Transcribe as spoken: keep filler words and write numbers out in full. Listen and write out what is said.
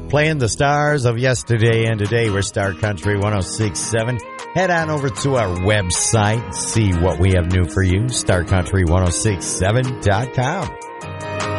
playing the stars of yesterday and today. We're Star Country one oh six point seven. Head on over to our website, see what we have new for you, star country one oh six seven dot com.